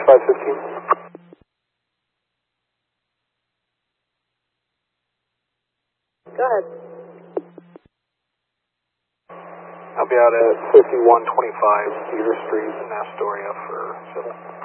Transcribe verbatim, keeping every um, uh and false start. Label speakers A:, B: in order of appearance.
A: five fifteen.
B: Go ahead.
A: I'll be out at fifty-one twenty-five Cedar Street in Astoria for civil.